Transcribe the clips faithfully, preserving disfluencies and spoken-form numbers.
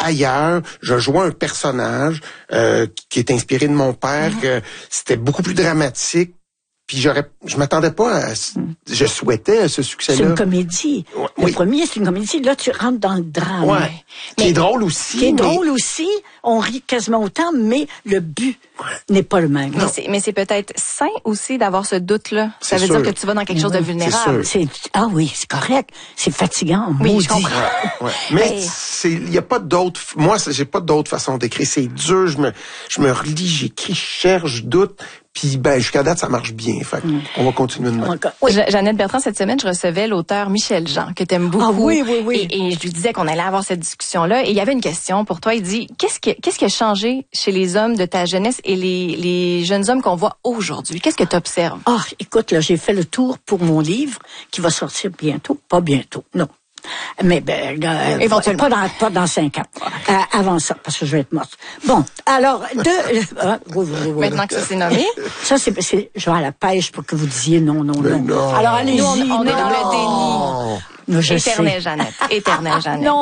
ailleurs. Je jouais un personnage euh, qui est inspiré de mon père, mm-hmm. que c'était beaucoup plus dramatique. Puis j'aurais, je m'attendais pas à, je souhaitais à ce succès-là. C'est une comédie. Ouais, le oui. premier, c'est une comédie. Là, tu rentres dans le drame. Ouais. Qui est drôle aussi. Qui est mais... drôle aussi. On rit quasiment autant, mais le but ouais. n'est pas le même. Mais c'est, mais c'est peut-être sain aussi d'avoir ce doute-là. Ça c'est veut sûr. dire que tu vas dans quelque mais chose oui, de vulnérable. C'est, ah oui, c'est correct. C'est fatigant. Oui, maudit. je comprends. Ouais, ouais. Mais, mais... c'est, il y a pas d'autre, moi, j'ai pas d'autre façon d'écrire. C'est dur. Je me, je me relis, j'écris, je cherche, je doute. Puis ben jusqu'à date, ça marche bien. Fait mm. on va continuer de même. Oui. Jeannette Bertrand, cette semaine, je recevais l'auteur Michel Jean, que t'aimes beaucoup. Ah oui, oui, oui. Et, et je lui disais qu'on allait avoir cette discussion-là. Et il y avait une question pour toi. Il dit, qu'est-ce qui, qu'est-ce qui a changé chez les hommes de ta jeunesse et les, les jeunes hommes qu'on voit aujourd'hui? Qu'est-ce que tu observes? Ah, écoute, là, j'ai fait le tour pour mon livre qui va sortir bientôt. Pas bientôt, non. Mais ben, euh, éventuellement pas dans pas dans cinq ans. Euh, avant ça, parce que je vais être morte. Bon, alors de euh, oui, oui, oui, maintenant que ça s'est nommé, ça c'est c'est je vais à la pêche pour que vous disiez non, non, non. non. Alors allez-y. Nous, on, on non. est dans le déni. Non, je Éternel sais. Jeannette, éternel Jeannette. Non,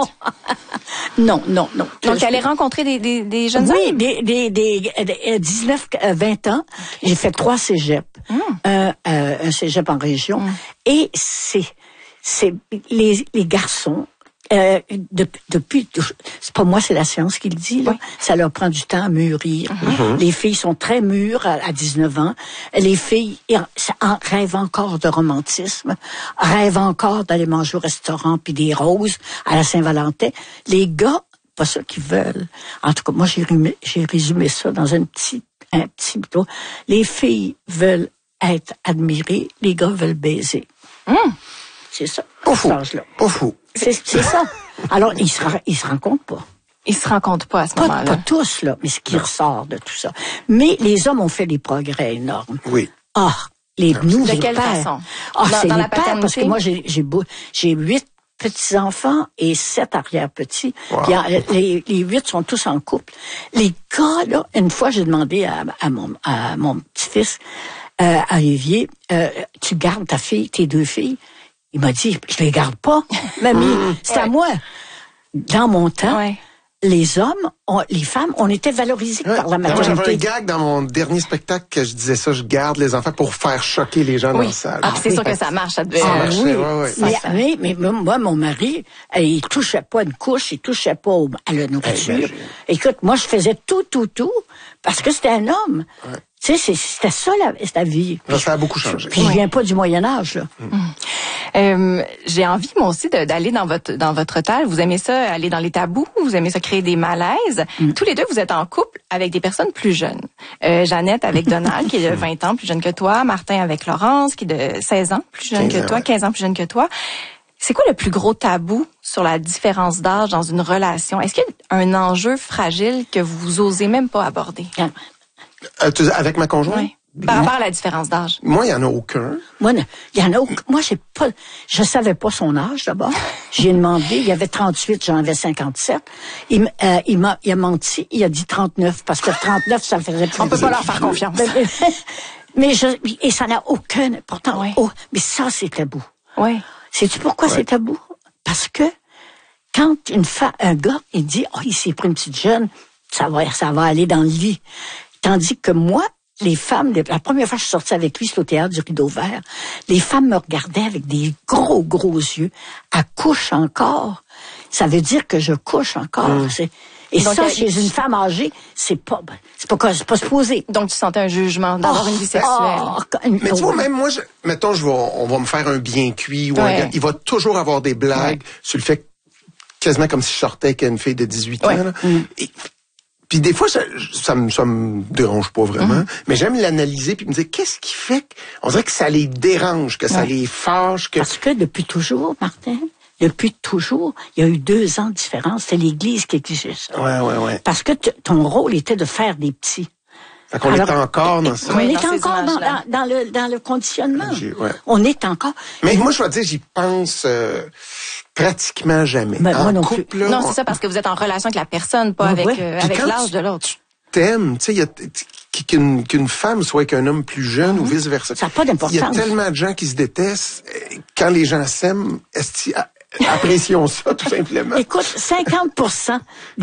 non, non, non. Donc tu allais rencontrer des des, des jeunes oui, hommes? des des des, des dix-neuf vingt ans. J'ai fait trois cégeps, mm. un, euh, un cégep en région, mm. et c'est c'est les, les garçons, euh, de, depuis, c'est pas moi, c'est la science qui le dit, là. Oui. Ça leur prend du temps à mûrir. Mm-hmm. Les filles sont très mûres à, à dix-neuf ans. Les filles en, rêvent encore de romantisme, rêvent encore d'aller manger au restaurant puis des roses à la Saint-Valentin. Les gars, pas ça qu'ils veulent. En tout cas, moi, j'ai, j'ai résumé ça dans un petit, un petit bouton. Les filles veulent être admirées, les gars veulent baiser. Mm. C'est ça. Pas fou. Pas fou. C'est, c'est ça. Alors, ils se, ils se rencontrent pas. Ils se rencontrent pas à ce pas, moment-là. Pas tous, là, mais ce qui non. ressort de tout ça. Mais les hommes ont fait des progrès énormes. Oui. Ah, les non. nouveaux De quelle pères. façon? Ah, dans, c'est dans les la pères, parce que moi, j'ai, j'ai, j'ai huit petits-enfants et sept arrière-petits. Wow. Puis, les, les huit sont tous en couple. Les gars, là, une fois, j'ai demandé à, à mon, à mon petit-fils, euh, à Olivier, euh, tu gardes ta fille, tes deux filles? Il m'a dit, je les garde pas, mamie, c'est ouais. à moi. Dans mon temps, ouais. les hommes, on, les femmes, on était valorisés ouais. par la maternité. Moi, j'avais un gag dans mon dernier spectacle que je disais ça, je garde les enfants pour faire choquer les gens oui. dans la salle. Ah, c'est oui. sûr que ça marche, ça devait. Ça ah, marchait, oui. ouais, ouais. Mais, mais, mais, mais moi, mon mari, il touchait pas une couche, il touchait pas au, à la nourriture. Hey, écoute, moi, je faisais tout, tout, tout, parce que c'était un homme. Ouais. Tu sais, c'était ça la, la vie. Puis, ça a beaucoup changé. Puis oui. je viens pas du Moyen-Âge, là. Mm. Euh, j'ai envie, moi aussi, de, d'aller dans votre dans votre table. Vous aimez ça, aller dans les tabous, vous aimez ça créer des malaises. Mm. Tous les deux, vous êtes en couple avec des personnes plus jeunes. Euh, Jeannette avec Donald, qui est de vingt ans plus jeune que toi. Martin avec Laurence, qui est de seize ans plus jeune que toi, quinze ans plus jeune que toi. C'est quoi le plus gros tabou sur la différence d'âge dans une relation? Est-ce qu'il y a un enjeu fragile que vous osez même pas aborder? Ah. Euh, avec ma conjointe? Oui. Par rapport à la différence d'âge. Moi, il y en a aucun. Moi, il y en a aucun. Moi, j'ai pas, je savais pas son âge, d'abord. J'ai demandé, il y avait trente-huit, j'en avais cinquante-sept. Il, euh, il m'a, il a menti, il a dit trente-neuf, parce que trente-neuf, ça faisait plus. On peut pas leur faire confiance. Mais, mais je, et ça n'a aucun, pourtant, oui. oh, mais ça, c'est tabou. Oui. Sais-tu pourquoi oui. c'est tabou? Parce que, quand une femme, un gars, il dit, oh, il s'est pris une petite jeune, ça va, ça va aller dans le lit. Tandis que moi, les femmes, la première fois que je suis sortie avec lui, c'était au théâtre du Rideau Vert, les femmes me regardaient avec des gros, gros yeux. Elle couche encore. Ça veut dire que je couche encore. Mmh. C'est, et donc, ça, chez une femme âgée, c'est pas, c'est pas, c'est pas supposé. Donc, tu sentais un jugement d'avoir oh, une vie sexuelle. Oh, mais tu vois, même moi, je, mettons, je vais, on va me faire un bien cuit ou ouais. un, il va toujours avoir des blagues ouais. sur le fait, quasiment comme si je sortais avec une fille de dix-huit ouais. ans, là. Mmh. Et, puis des fois, ça, ça, me, ça me dérange pas vraiment, mmh. mais j'aime l'analyser puis me dire qu'est-ce qui fait qu'on dirait que ça les dérange, que ouais. ça les fâche. Que... Parce que depuis toujours, Martin, depuis toujours, il y a eu deux ans de différence. C'est l'Église qui exigeait ça. Ouais, ouais, ouais. Parce que t- ton rôle était de faire des petits. Fait qu'on Alors, est encore dans ça. On oui, est dans encore dans, dans, dans, le, dans le conditionnement. Ouais. On est encore... Mais moi, je dois dire, j'y pense euh, pratiquement jamais. Ben, en moi non couple, plus. là, non, on... c'est ça, parce que vous êtes en relation avec la personne, pas ouais, avec, ouais. euh, avec l'âge de l'autre. T'aimes, tu sais, il y a qu'une, qu'une femme soit avec un homme plus jeune mm-hmm. ou vice-versa. Ça n'a pas d'importance. Il y a tellement de gens qui se détestent. Quand les gens s'aiment, apprécions ça, tout simplement. Écoute, cinquante pour cent